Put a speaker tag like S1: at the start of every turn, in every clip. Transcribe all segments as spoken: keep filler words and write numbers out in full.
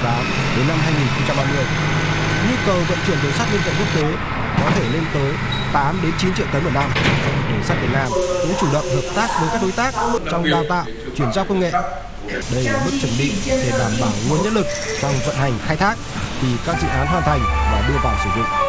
S1: tám đến năm hai nghìn không trăm ba mươi. Nhu cầu vận chuyển đường sắt liên vận quốc tế có thể lên tới tám đến chín triệu tấn một năm. Đường sắt Việt Nam cũng chủ động hợp tác với các đối tác trong đào tạo, chuyển giao công nghệ. Đây là bước chuẩn bị để đảm bảo nguồn nhân lực trong vận hành khai thác khi các dự án hoàn thành và đưa vào sử dụng.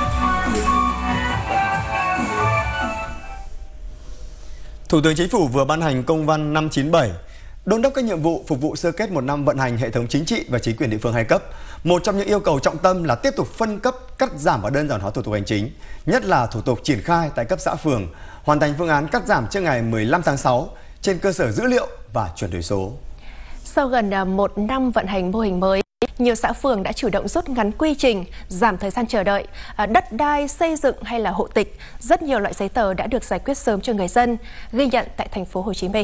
S2: Thủ tướng Chính phủ vừa ban hành công văn năm chín bảy, đôn đốc các nhiệm vụ phục vụ sơ kết một năm vận hành hệ thống chính trị và chính quyền địa phương hai cấp. Một trong những yêu cầu trọng tâm là tiếp tục phân cấp, cắt giảm và đơn giản hóa thủ tục hành chính, nhất là thủ tục triển khai tại cấp xã phường, hoàn thành phương án cắt giảm trước ngày mười lăm tháng sáu trên cơ sở dữ liệu và chuyển đổi số.
S3: Sau gần một năm vận hành mô hình mới, nhiều xã phường đã chủ động rút ngắn quy trình, giảm thời gian chờ đợi, đất đai, xây dựng hay là hộ tịch. Rất nhiều loại giấy tờ đã được giải quyết sớm cho người dân, ghi nhận tại thành phố Hồ Chí Minh.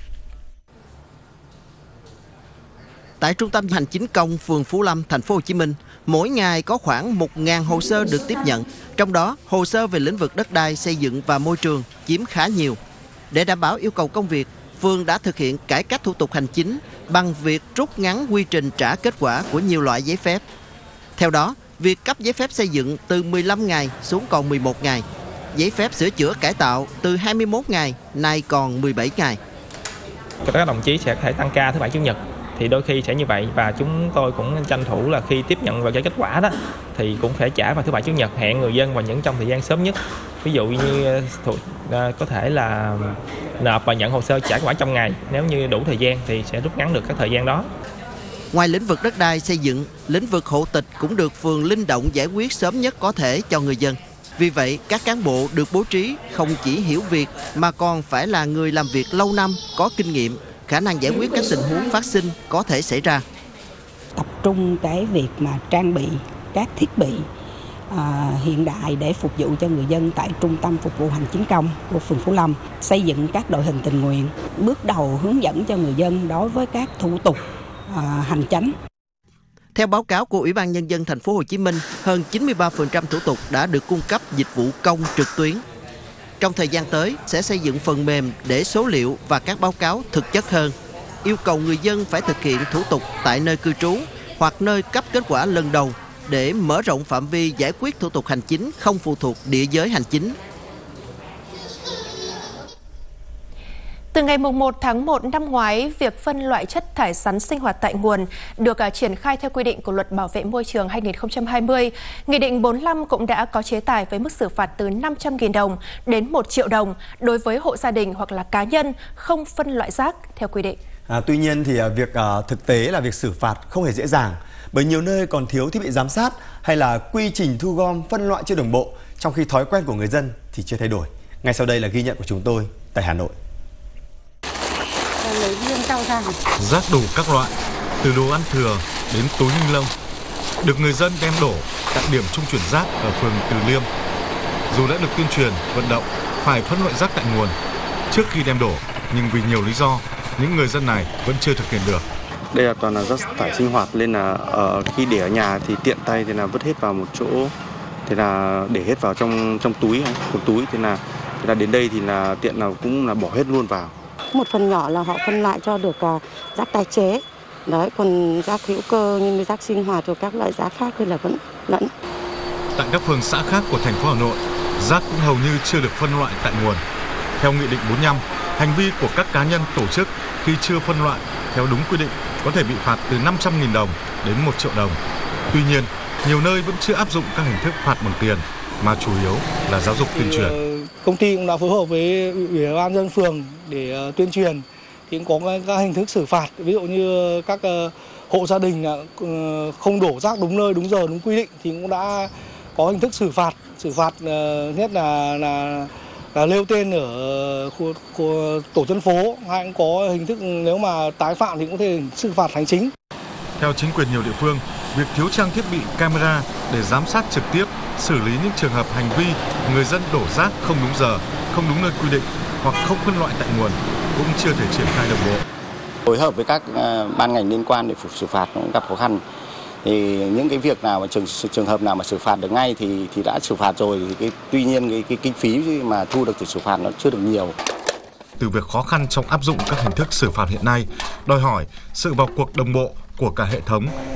S4: Tại Trung tâm Hành chính công phường Phú Lâm, thành phố Hồ Chí Minh, mỗi ngày có khoảng một nghìn hồ sơ được tiếp nhận, trong đó hồ sơ về lĩnh vực đất đai, xây dựng và môi trường chiếm khá nhiều. Để đảm bảo yêu cầu công việc, phường đã thực hiện cải cách thủ tục hành chính bằng việc rút ngắn quy trình trả kết quả của nhiều loại giấy phép. Theo đó, việc cấp giấy phép xây dựng từ mười lăm ngày xuống còn mười một ngày, giấy phép sửa chữa cải tạo từ hai mươi mốt ngày nay còn mười bảy ngày.
S5: Các đồng chí sẽ có thể tăng ca thứ bảy chủ nhật, thì đôi khi sẽ như vậy, và chúng tôi cũng tranh thủ là khi tiếp nhận vào cái kết quả đó thì cũng phải trả vào thứ bảy chủ nhật, hẹn người dân vào những trong thời gian sớm nhất. Ví dụ như có thể là nộp và nhận hồ sơ trả kết quả trong ngày, nếu như đủ thời gian thì sẽ rút ngắn được các thời gian đó.
S4: Ngoài lĩnh vực đất đai xây dựng, lĩnh vực hộ tịch cũng được phường linh động giải quyết sớm nhất có thể cho người dân. Vì vậy, các cán bộ được bố trí không chỉ hiểu việc mà còn phải là người làm việc lâu năm, có kinh nghiệm, khả năng giải quyết các tình huống phát sinh có thể xảy ra.
S6: Tập trung cái việc mà trang bị các thiết bị à, hiện đại để phục vụ cho người dân tại Trung tâm Phục vụ Hành chính công của phường Phú Lâm, xây dựng các đội hình tình nguyện, bước đầu hướng dẫn cho người dân đối với các thủ tục à, hành chánh.
S4: Theo báo cáo của Ủy ban Nhân dân thành phố Hồ Chí Minh, hơn chín mươi ba phần trăm thủ tục đã được cung cấp dịch vụ công trực tuyến. Trong thời gian tới, sẽ xây dựng phần mềm để số liệu và các báo cáo thực chất hơn. Yêu cầu người dân phải thực hiện thủ tục tại nơi cư trú hoặc nơi cấp kết quả lần đầu để mở rộng phạm vi giải quyết thủ tục hành chính không phụ thuộc địa giới hành chính.
S3: Từ ngày một tháng một năm ngoái, việc phân loại chất thải rắn sinh hoạt tại nguồn được triển khai theo quy định của Luật Bảo vệ Môi trường hai nghìn không trăm hai mươi. Nghị định bốn mươi lăm cũng đã có chế tài với mức xử phạt từ năm trăm nghìn đồng đến một triệu đồng đối với hộ gia đình hoặc là cá nhân không phân loại rác theo quy định.
S2: À, tuy nhiên thì việc uh, thực tế là việc xử phạt không hề dễ dàng, bởi nhiều nơi còn thiếu thiết bị giám sát hay là quy trình thu gom phân loại chưa đồng bộ, trong khi thói quen của người dân thì chưa thay đổi. Ngay sau đây là ghi nhận của chúng tôi tại Hà Nội.
S7: Rác đủ các loại, từ đồ ăn thừa đến túi ni lông, được người dân đem đổ tại điểm trung chuyển rác ở phường Từ Liêm. Dù đã được tuyên truyền, vận động phải phân loại rác tại nguồn trước khi đem đổ, nhưng vì nhiều lý do, những người dân này vẫn chưa thực hiện được.
S8: Đây là toàn là rác thải sinh hoạt, nên là ở khi để ở nhà thì tiện tay thì là vứt hết vào một chỗ, thì là để hết vào trong trong túi, một túi thì là, thì là đến đây thì là tiện nào cũng là bỏ hết luôn vào.
S9: Một phần nhỏ là họ phân loại cho được rác tái chế, đấy, còn rác hữu cơ như rác sinh hoạt rồi các loại rác khác thì là vẫn lẫn.
S7: Tại các phường xã khác của thành phố Hà Nội, rác cũng hầu như chưa được phân loại tại nguồn. Theo Nghị định bốn mươi lăm, hành vi của các cá nhân tổ chức khi chưa phân loại theo đúng quy định có thể bị phạt từ năm trăm nghìn đồng đến một triệu đồng. Tuy nhiên, nhiều nơi vẫn chưa áp dụng các hình thức phạt bằng tiền, mà chủ yếu là giáo dục tuyên truyền.
S10: Công ty cũng đã phối hợp với Ủy ban nhân dân phường để tuyên truyền, thì cũng có các hình thức xử phạt, ví dụ như các hộ gia đình không đổ rác đúng nơi, đúng giờ, đúng quy định thì cũng đã có hình thức xử phạt. Xử phạt nhất là là, là nêu tên ở khu, khu tổ dân phố, hay cũng có hình thức nếu mà tái phạm thì cũng có thể xử phạt hành chính.
S7: Theo chính quyền nhiều địa phương, việc thiếu trang thiết bị camera để giám sát trực tiếp, xử lý những trường hợp hành vi người dân đổ rác không đúng giờ, không đúng nơi quy định hoặc không phân loại tại nguồn cũng chưa thể triển khai đồng bộ.
S11: Phối hợp với các ban ngành liên quan để xử phạt cũng gặp khó khăn. Thì những cái việc nào mà trường trường hợp nào mà xử phạt được ngay thì thì đã xử phạt rồi. Thì cái, tuy nhiên cái, cái kinh phí mà thu được từ xử phạt nó chưa được nhiều.
S7: Từ việc khó khăn trong áp dụng các hình thức xử phạt hiện nay, đòi hỏi sự vào cuộc đồng bộ của cả hệ thống